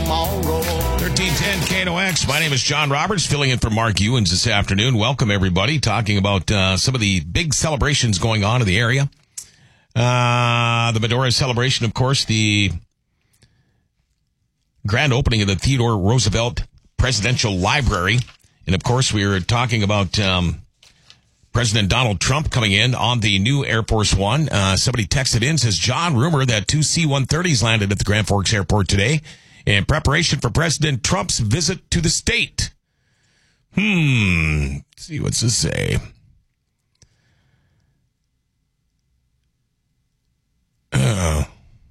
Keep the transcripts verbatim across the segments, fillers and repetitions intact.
tomorrow. thirteen ten K N O X. My name is John Roberts, filling in for Mark Ewens this afternoon. Welcome, everybody. Talking about uh, some of the big celebrations going on in the area. Uh, the Medora celebration, of course, the grand opening of the Theodore Roosevelt Presidential Library. And, of course, we were talking about um, President Donald Trump coming in on the new Air Force One. Uh, somebody texted in, says, John, rumor that two C one thirties landed at the Grand Forks Airport today in preparation for President Trump's visit to the state. Hmm. Let's see, what's this say? Oh.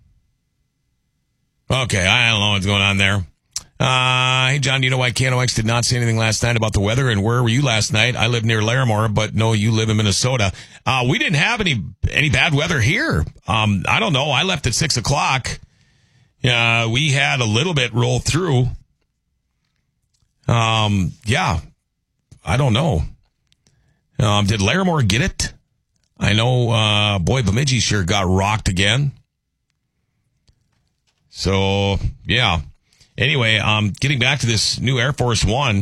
Okay, I don't know what's going on there. Uh, hey, John, do you know why K N O X did not say anything last night about the weather? And where were you last night? I live near Larimore, but no, you live in Minnesota. Uh, we didn't have any any bad weather here. Um, I don't know. I left at six o'clock. Uh, we had a little bit roll through. Um, yeah, I don't know. Um, did Larimore get it? I know, uh, boy, Bemidji sure got rocked again. So, yeah. Anyway, um, getting back to this new Air Force One.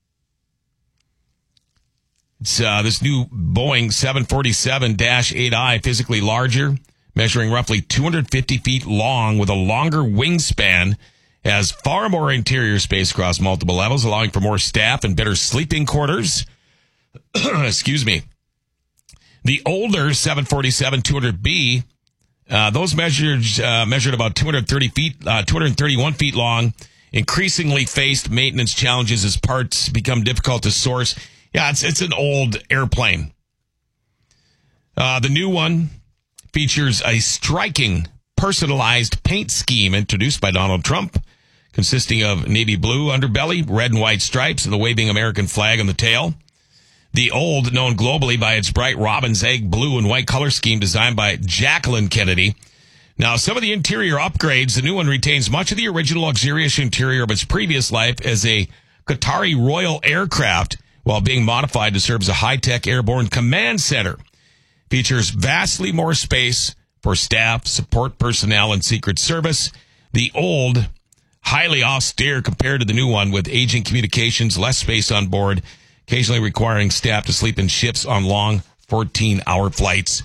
It's, uh, this new Boeing seven forty-seven dash eight I, physically larger, measuring roughly two hundred fifty feet long with a longer wingspan, has far more interior space across multiple levels, allowing for more staff and better sleeping quarters. Excuse me. The older seven forty-seven two hundred B, uh, those measured, uh, measured about two hundred thirty feet, uh, two hundred thirty-one feet long, increasingly faced maintenance challenges as parts become difficult to source. Yeah, it's, it's an old airplane. Uh, the new one features a striking personalized paint scheme introduced by Donald Trump, consisting of navy blue underbelly, red and white stripes, and the waving American flag on the tail. The old, known globally by its bright robin's egg blue and white color scheme designed by Jacqueline Kennedy. Now, some of the interior upgrades, the new one retains much of the original luxurious interior of its previous life as a Qatari Royal aircraft while being modified to serve as a high-tech airborne command center. Features vastly more space for staff, support personnel, and Secret Service. The old, highly austere compared to the new one with aging communications, less space on board, occasionally requiring staff to sleep in shifts on long fourteen-hour flights.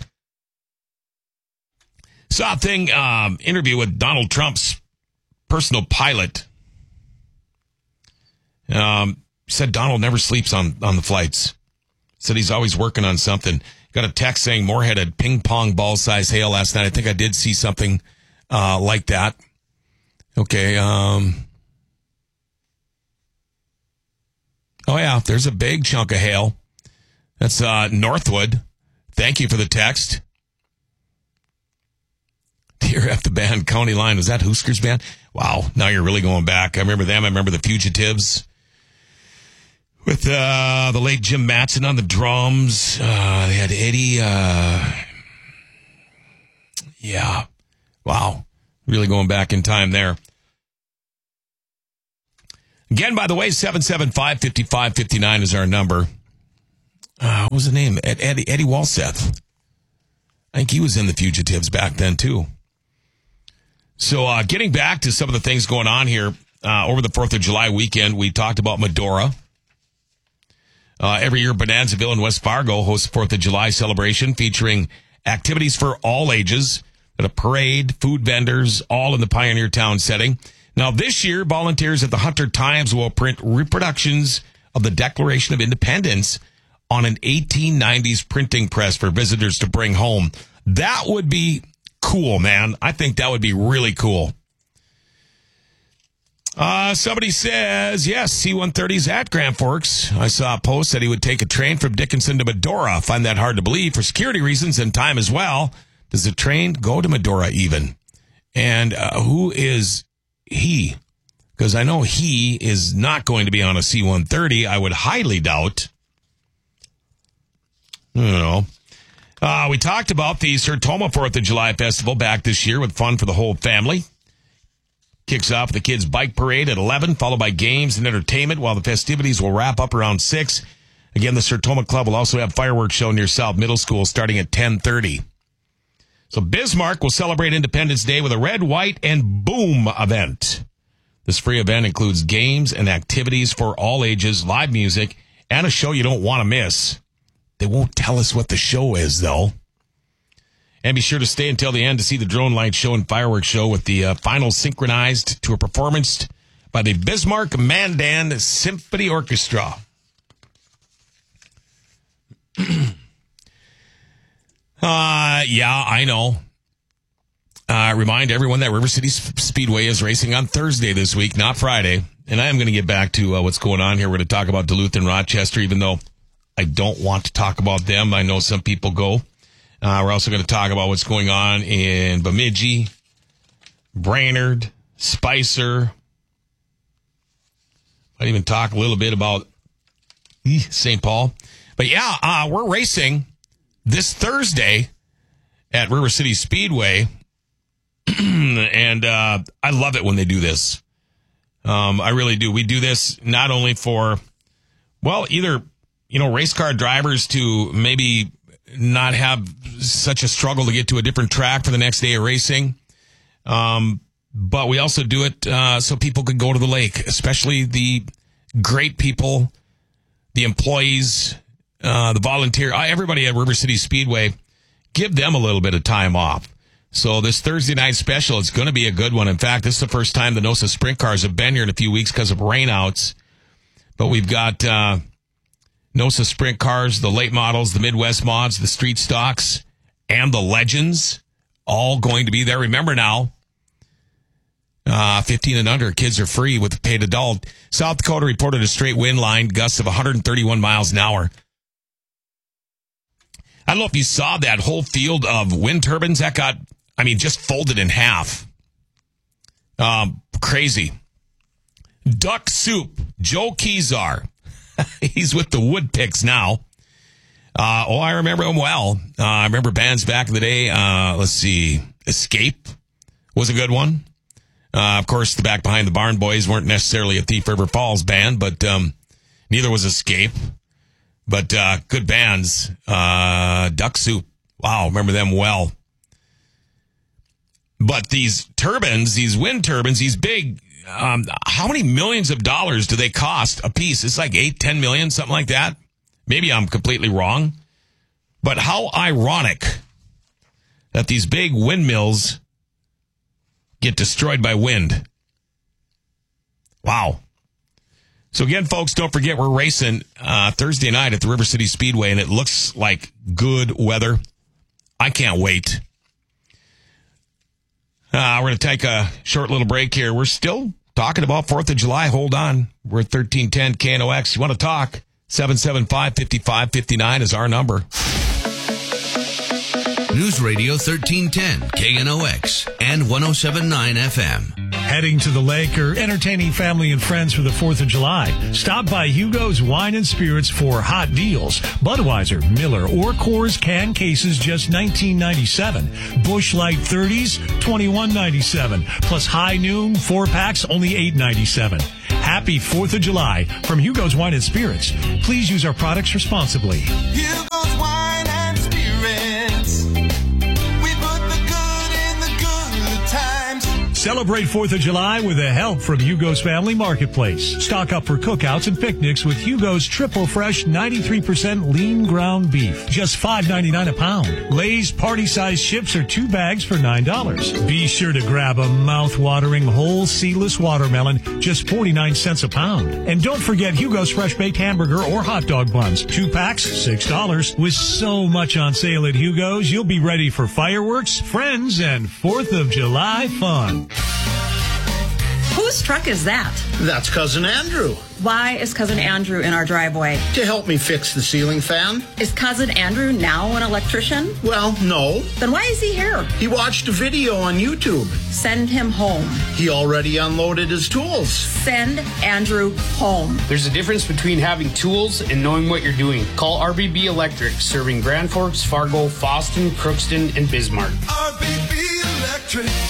Saw a thing, um, interview with Donald Trump's personal pilot. Um, said Donald never sleeps on, on the flights. Said he's always working on something. Got a text saying Moorhead had ping pong ball size hail last night. I think I did see something uh, like that. Okay, um... Oh, yeah, there's a big chunk of hail. That's uh, Northwood. Thank you for the text. Dear F the band, County Line. Was that Huskers band? Wow, now you're really going back. I remember them. I remember the Fugitives with uh, the late Jim Matson on the drums. Uh, they had Eddie. Uh, yeah. Wow. Really going back in time there. Again, by the way, seven seven five, five five five nine is our number. Uh, what was the name? Ed, Eddie, Eddie Walseth. I think he was in the Fugitives back then, too. So uh, getting back to some of the things going on here, uh, over the fourth of July weekend, we talked about Medora. Uh, every year, Bonanzaville in West Fargo hosts the fourth of July celebration featuring activities for all ages, at a parade, food vendors, all in the Pioneer Town setting. Now, this year, volunteers at the Hunter Times will print reproductions of the Declaration of Independence on an eighteen nineties printing press for visitors to bring home. That would be cool, man. I think that would be really cool. Uh, somebody says, yes, C one thirty's at Grand Forks. I saw a post that he would take a train from Dickinson to Medora. I find that hard to believe for security reasons and time as well. Does the train go to Medora even? And uh, who is he? Because I know he is not going to be on a C one thirty. I would highly doubt. I don't know. Uh, we talked about the Sertoma fourth of July Festival back this year with fun for the whole family. Kicks off the kids' bike parade at eleven, followed by games and entertainment, while the festivities will wrap up around six. Again, the Sertoma Club will also have fireworks show near South Middle School starting at ten thirty. So Bismarck will celebrate Independence Day with a red, white, and boom event. This free event includes games and activities for all ages, live music, and a show you don't want to miss. They won't tell us what the show is, though. And be sure to stay until the end to see the drone light show and fireworks show with the uh, final synchronized to a performance by the Bismarck Mandan Symphony Orchestra. uh, yeah, I know. Uh, remind everyone that River City Speedway is racing on Thursday this week, not Friday. And I am going to get back to uh, what's going on here. We're going to talk about Duluth and Rochester, even though I don't want to talk about them. I know some people go. Uh, we're also going to talk about what's going on in Bemidji, Brainerd, Spicer. Might even talk a little bit about Saint Paul. But yeah, uh, we're racing this Thursday at River City Speedway. and uh, I love it when they do this. Um, I really do. We do this not only for, well, either, you know, race car drivers to maybe not have such a struggle to get to a different track for the next day of racing. Um, but we also do it uh, so people can go to the lake, especially the great people, the employees, uh, the volunteer, everybody at River City Speedway. Give them a little bit of time off. So this Thursday night special, it's going to be a good one. In fact, this is the first time the NOSA Sprint Cars have been here in a few weeks because of rainouts. But we've got uh, NOSA Sprint Cars, the late models, the Midwest mods, the street stocks, and the legends all going to be there. Remember now, uh, fifteen and under, kids are free with a paid adult. South Dakota reported a straight wind line, gusts of one hundred thirty-one miles an hour. I don't know if you saw that whole field of wind turbines that got, I mean, just folded in half. Um, crazy. Duck Soup, Joe Kezar. He's with the Woodpicks now. Uh, oh, I remember him well. Uh, I remember bands back in the day. Uh, let's see. Escape was a good one. Uh, of course, the Back Behind the Barn Boys weren't necessarily a Thief River Falls band, but um, neither was Escape. But uh, good bands. Uh, Duck Soup. Wow, remember them well. But these turbines, these wind turbines, these big, um, how many millions of dollars do they cost a piece? It's like eight, ten million, something like that. Maybe I'm completely wrong. But how ironic that these big windmills get destroyed by wind. Wow. So again, folks, don't forget we're racing uh, Thursday night at the River City Speedway, and it looks like good weather. I can't wait. Uh, we're going to take a short little break here. We're still talking about fourth of July. Hold on. We're at thirteen ten K N O X. You want to talk? seven seven five, five five five nine is our number. News Radio thirteen ten K N O X and one oh seven point nine F M. Heading to the lake or entertaining family and friends for the fourth of July? Stop by Hugo's Wine and Spirits for hot deals. Budweiser, Miller, or Coors can cases just nineteen ninety-seven. Busch Light thirties, twenty-one ninety-seven. Plus High Noon, four packs, only eight ninety-seven. Happy fourth of July from Hugo's Wine and Spirits. Please use our products responsibly. Hugo's Wine and Spirits. We put the good in the good times. Celebrate fourth of July with the help from Hugo's Family Marketplace. Stock up for cookouts and picnics with Hugo's Triple Fresh ninety-three percent lean ground beef. Just five ninety-nine a pound. Lay's party-sized chips are two bags for nine dollars. Be sure to grab a mouth-watering whole seedless watermelon, just forty-nine cents a pound. And don't forget Hugo's Fresh Baked Hamburger or hot dog buns. Two packs, six dollars. With so much on sale at Hugo's, you'll be ready for fireworks, friends, and fourth of July fun. Whose truck is that? That's Cousin Andrew. Why is Cousin Andrew in our driveway? To help me fix the ceiling fan. Is Cousin Andrew now an electrician? Well, no. Then why is he here? He watched a video on YouTube. Send him home. He already unloaded his tools. Send Andrew home. There's a difference between having tools and knowing what you're doing. Call R B B Electric, serving Grand Forks, Fargo, Fosston, Crookston, and Bismarck. R B B Electric.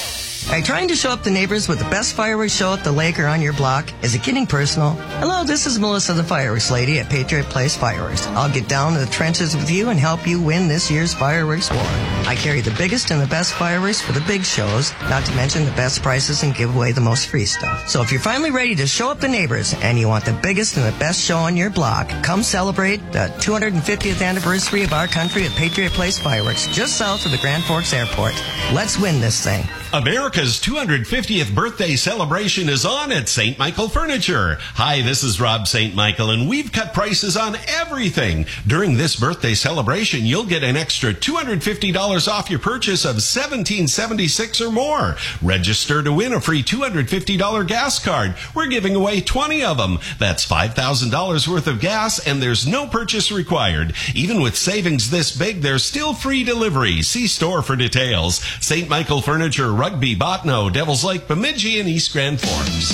Are you trying to show up the neighbors with the best fireworks show at the lake or on your block? Is it getting personal? Hello, this is Melissa the Fireworks Lady at Patriot Place Fireworks. I'll get down to the trenches with you and help you win this year's fireworks war. I carry the biggest and the best fireworks for the big shows, not to mention the best prices and give away the most free stuff. So if you're finally ready to show up the neighbors and you want the biggest and the best show on your block, come celebrate the two hundred fiftieth anniversary of our country at Patriot Place Fireworks, just south of the Grand Forks Airport. Let's win this thing. America's two hundred fiftieth birthday celebration is on at Saint Michael Furniture. Hi, this is Rob Saint Michael, and we've cut prices on everything. During this birthday celebration, you'll get an extra two hundred fifty dollars off your purchase of seventeen seventy-six or more. Register to win a free two hundred fifty dollars gas card. We're giving away twenty of them. That's five thousand dollars worth of gas, and there's no purchase required. Even with savings this big, there's still free delivery. See store for details. Saint Michael Furniture, Rugby, Botno, Devils Lake, Bemidji, and East Grand Forks.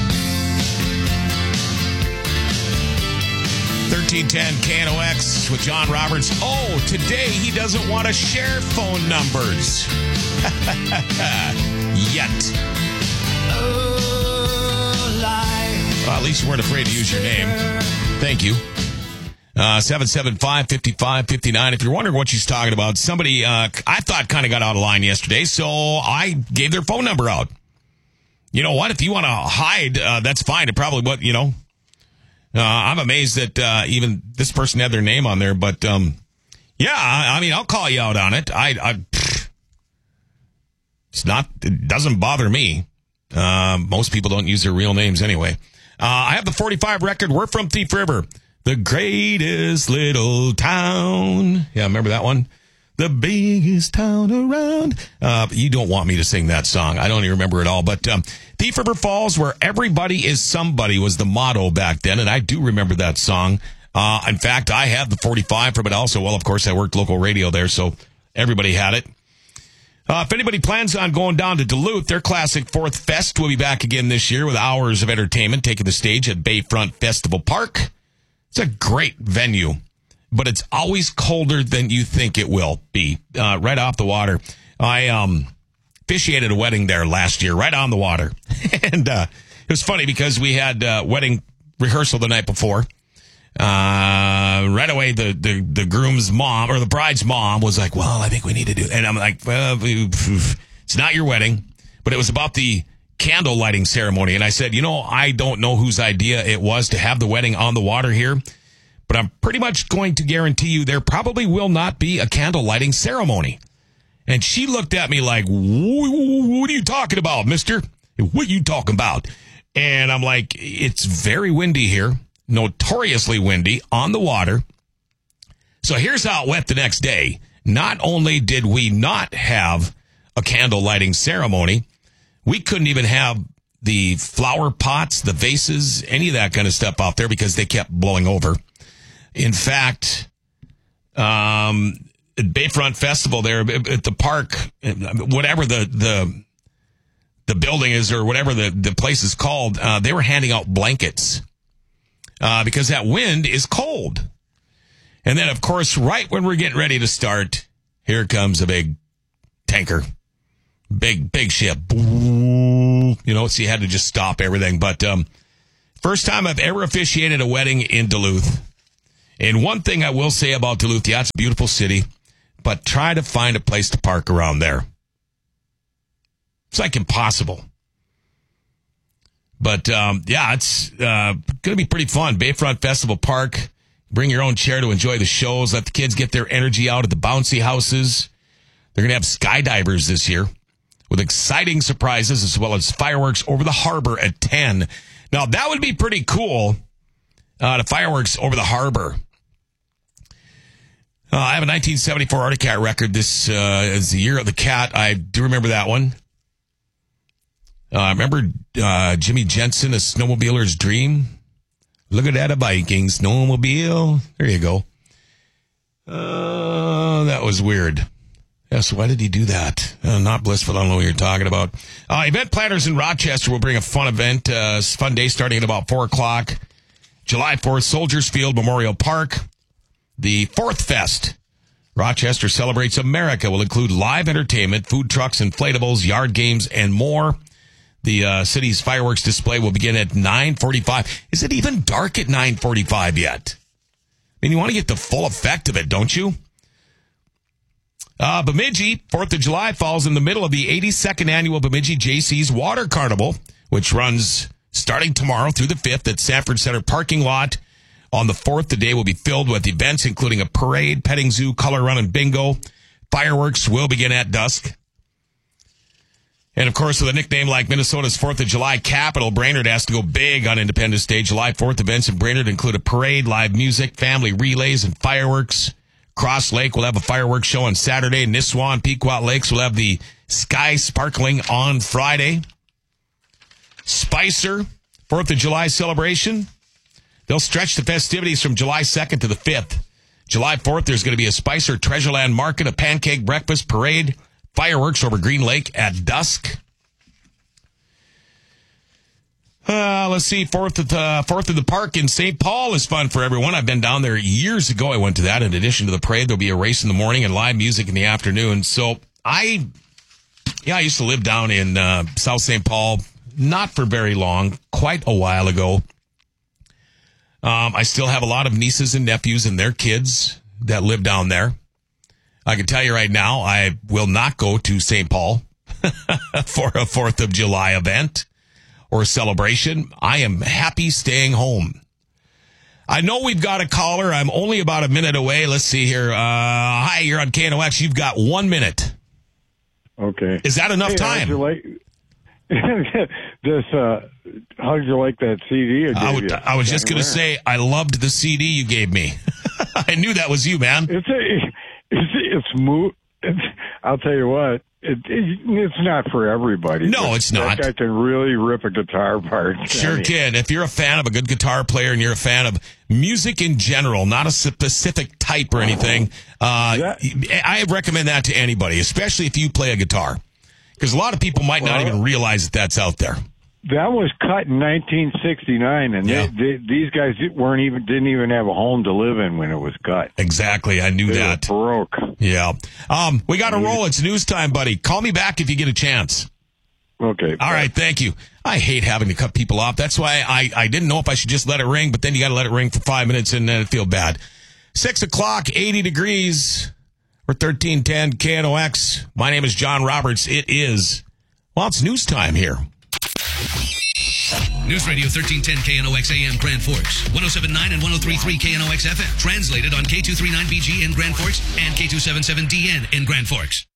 thirteen ten K N O X with John Roberts. Oh, today he doesn't want to share phone numbers. Yet. Well, at least you weren't afraid to use your name. Thank you. Uh, seven seven five, five five five nine. If you're wondering what she's talking about, somebody uh, I thought kind of got out of line yesterday, so I gave their phone number out. You know what? If you want to hide, uh, that's fine. It probably what, you know. Uh, I'm amazed that uh, even this person had their name on there, but um, yeah, I, I mean, I'll call you out on it. I, I pfft, it's not, it doesn't bother me. Uh, most people don't use their real names anyway. Uh, I have the forty-five record. We're from Thief River. The greatest little town. Yeah, remember that one? The biggest town around. Uh, you don't want me to sing that song. I don't even remember it all. But um, Thief River Falls, where everybody is somebody, was the motto back then. And I do remember that song. Uh, in fact, I had the forty-five from it also. Well, of course, I worked local radio there, so everybody had it. Uh, if anybody plans on going down to Duluth, their classic Fourth Fest will be back again this year with hours of entertainment taking the stage at Bayfront Festival Park. It's a great venue, but it's always colder than you think it will be, uh, right off the water. I um, officiated a wedding there last year, right on the water. and uh, it was funny because we had uh, wedding rehearsal the night before. Uh, right away, the, the, the groom's mom, or the bride's mom, was like, well, I think we need to do it. And I'm like, well, it's not your wedding, but it was about the candle lighting ceremony. And I said, you know, I don't know whose idea it was to have the wedding on the water here, but I'm pretty much going to guarantee you there probably will not be a candle lighting ceremony. And she looked at me like, what are you talking about, mister? What are you talking about? And I'm like, it's very windy here, notoriously windy on the water. So here's how it went the next day. Not only did we not have a candle lighting ceremony, we couldn't even have the flower pots, the vases, any of that kind of stuff out there because they kept blowing over. In fact, um, at Bayfront Festival there at the park, whatever the the the building is or whatever the, the place is called, uh, they were handing out blankets uh, because that wind is cold. And then, of course, right when we're getting ready to start, here comes a big tanker. Big, big ship. You know, so you had to just stop everything. But um, first time I've ever officiated a wedding in Duluth. And one thing I will say about Duluth, yeah, it's a beautiful city, but try to find a place to park around there. It's like impossible. But, um, yeah, it's uh, going to be pretty fun. Bayfront Festival Park. Bring your own chair to enjoy the shows. Let the kids get their energy out at the bouncy houses. They're going to have skydivers this year, with exciting surprises as well as fireworks over the harbor at ten. Now, that would be pretty cool, uh, the fireworks over the harbor. Uh, I have a nineteen seventy-four Arctic Cat record. This uh, is the year of the cat. I do remember that one. Uh, I remember uh, Jimmy Jensen, A Snowmobiler's Dream. Look at that, a Viking snowmobile. There you go. Uh, that was weird. Yes, why did he do that? Uh, not blissful. I don't know what you're talking about. Uh, event planners in Rochester will bring a fun event, uh, fun day starting at about four o'clock. July fourth, Soldiers Field Memorial Park. The Fourth Fest Rochester Celebrates America will include live entertainment, food trucks, inflatables, yard games, and more. The uh, city's fireworks display will begin at nine forty-five. Is it even dark at nine forty-five yet? I mean, you want to get the full effect of it, don't you? Uh, Bemidji, fourth of July, falls in the middle of the eighty-second annual Bemidji J C's Water Carnival, which runs starting tomorrow through the fifth at Sanford Center parking lot. On the fourth, the day will be filled with events, including a parade, petting zoo, color run, and bingo. Fireworks will begin at dusk. And, of course, with a nickname like Minnesota's fourth of July capital, Brainerd has to go big on Independence Day. July fourth events in Brainerd include a parade, live music, family relays, and fireworks. Cross Lake will have a fireworks show on Saturday. Nisswa and Pequot Lakes will have the sky sparkling on Friday. Spicer, fourth of July celebration. They'll stretch the festivities from July second to the fifth. July fourth, there's going to be a Spicer Treasureland Market, a pancake breakfast, parade, fireworks over Green Lake at dusk. Uh, let's see, fourth of the fourth of the park in Saint Paul is fun for everyone. I've been down there years ago. I went to that. In addition to the parade, there'll be a race in the morning and live music in the afternoon. So I, yeah, I used to live down in uh, South Saint Paul, not for very long, quite a while ago. Um, I still have a lot of nieces and nephews and their kids that live down there. I can tell you right now, I will not go to Saint Paul for a fourth of July event or celebration. I am happy staying home. I know we've got a caller. I'm only about a minute away. Let's see here. Uh, hi, you're on K N O X. You've got one minute. Okay. Is that enough hey, time? How'd you like this? Uh, how'd you like that C D? I, I, would, you? I was just going to say I loved the C D you gave me. I knew that was you, man. It's a, it's it's mo- it's, I'll tell you what. It, it, it's not for everybody. No, it's not. That guy can really rip a guitar part. Sure I mean, can. If you're a fan of a good guitar player and you're a fan of music in general, not a specific type or anything, uh, that, I recommend that to anybody, especially if you play a guitar. Because a lot of people might not well, even realize that that's out there. That was cut in nineteen sixty-nine, and Yeah. they, they, these guys weren't even didn't even have a home to live in when it was cut. Exactly. I knew They that. were broke. Yeah. Um, we got to roll. It's news time, buddy. Call me back if you get a chance. Okay. All right. Thank you. I hate having to cut people off. That's why I, I didn't know if I should just let it ring, but then you got to let it ring for five minutes and then it feel bad. Six o'clock, eighty degrees. We're thirteen ten K N O X. My name is John Roberts. It is, well, it's news time here. News Radio thirteen ten K N O X A M Grand Forks, one oh seven point nine and one oh three point three K N O X F M. Translated on K two thirty-nine B G in Grand Forks and K two seventy-seven D N in Grand Forks.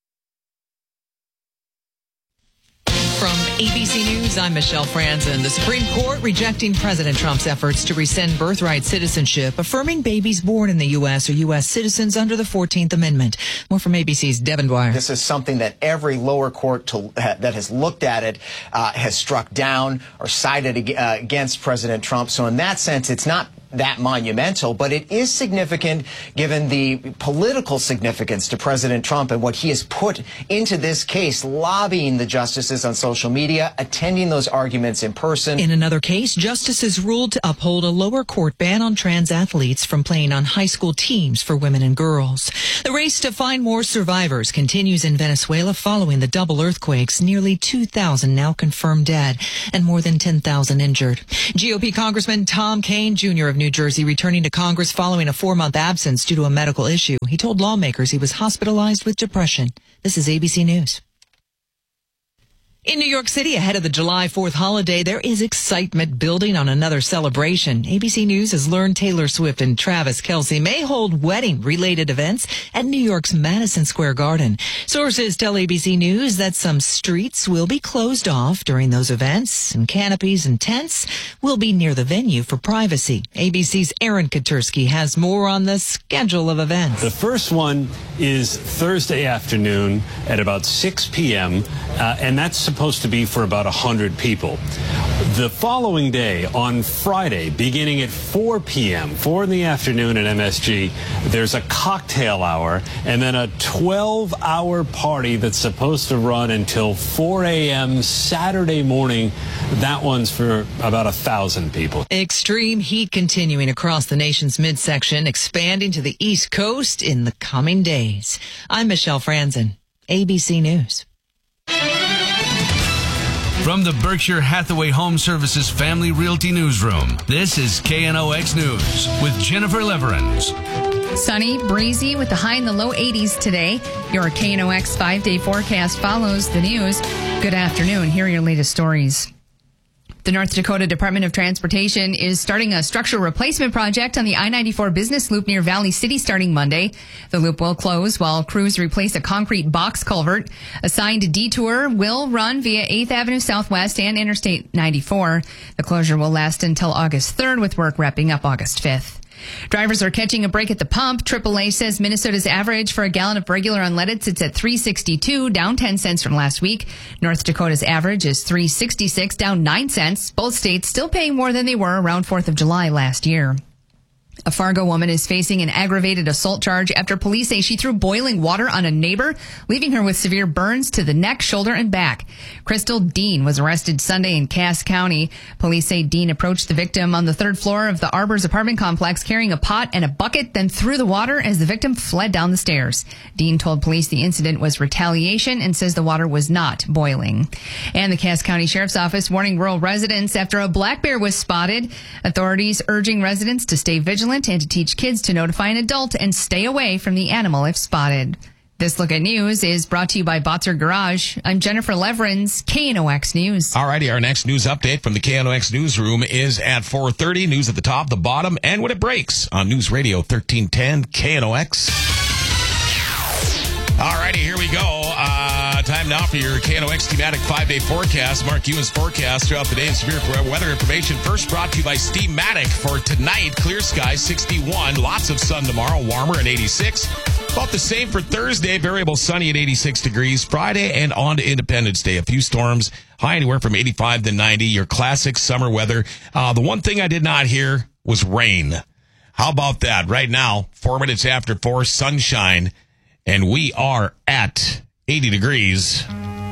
From A B C News, I'm Michelle Franzen. The Supreme Court rejecting President Trump's efforts to rescind birthright citizenship, affirming babies born in the U S are U S citizens under the fourteenth Amendment. More from A B C's Devin Dwyer. This is something that every lower court to, uh, that has looked at it uh, has struck down or sided ag- uh, against President Trump. So in that sense, it's not that monumental, but it is significant given the political significance to President Trump and what he has put into this case, lobbying the justices on social media, attending those arguments in person. In another case, justices ruled to uphold a lower court ban on trans athletes from playing on high school teams for women and girls. The race to find more survivors continues in Venezuela following the double earthquakes, nearly two thousand now confirmed dead and more than ten thousand injured. G O P Congressman Tom Kean, Junior of New Jersey, returning to Congress following a four-month absence due to a medical issue. He told lawmakers he was hospitalized with depression. This is A B C News. In New York City, ahead of the July fourth holiday, there is excitement building on another celebration. A B C News has learned Taylor Swift and Travis Kelce may hold wedding-related events at New York's Madison Square Garden. Sources tell A B C News that some streets will be closed off during those events, and canopies and tents will be near the venue for privacy. A B C's Aaron Katursky has more on the schedule of events. The first one is Thursday afternoon at about six p.m., uh, and that's supposed to be for about one hundred people. The following day, on Friday, beginning at four p.m., four in the afternoon at M S G, there's a cocktail hour and then a twelve-hour party that's supposed to run until four a.m. Saturday morning. That one's for about a thousand people. Extreme heat continuing across the nation's midsection, expanding to the East Coast in the coming days. I'm Michelle Franzen, A B C News. From the Berkshire Hathaway Home Services Family Realty Newsroom, this is K N O X News with Jennifer Leverins. Sunny, breezy with the high in the low eighties today. Your K N O X five-day forecast follows the news. Good afternoon. Here are your latest stories. The North Dakota Department of Transportation is starting a structural replacement project on the I ninety-four business loop near Valley City starting Monday. The loop will close while crews replace a concrete box culvert. A signed detour will run via eighth Avenue Southwest and Interstate ninety-four. The closure will last until August third, with work wrapping up August fifth. Drivers are catching a break at the pump. triple A says Minnesota's average for a gallon of regular unleaded sits at three sixty-two, down ten cents from last week. North Dakota's average is three sixty-six, down nine cents. Both states still paying more than they were around fourth of July last year. A Fargo woman is facing an aggravated assault charge after police say she threw boiling water on a neighbor, leaving her with severe burns to the neck, shoulder, and back. Crystal Dean was arrested Sunday in Cass County. Police say Dean approached the victim on the third floor of the Arbors apartment complex carrying a pot and a bucket, then threw the water as the victim fled down the stairs. Dean told police the incident was retaliation and says the water was not boiling. And the Cass County Sheriff's Office warning rural residents after a black bear was spotted. Authorities urging residents to stay vigilant and to teach kids to notify an adult and stay away from the animal if spotted. This Look at News is brought to you by Botzer Garage. I'm Jennifer Leverins, K N O X News. All righty, our next news update from the K N O X newsroom is at four thirty. News at the top, the bottom, and when it breaks on News Radio thirteen ten K N O X. All righty, here we go. Uh, time now for your K N O X thematic five-day forecast. Mark Ewan's forecast throughout the day and severe weather information. First brought to you by Steamatic for tonight. Clear skies, sixty-one. Lots of sun tomorrow, warmer at eighty-six. About the same for Thursday, variable sunny at eighty-six degrees. Friday and on to Independence Day. A few storms, high anywhere from eighty-five to ninety. Your classic summer weather. Uh, the one thing I did not hear was rain. How about that? Right now, four minutes after four, sunshine. And we are at eighty degrees.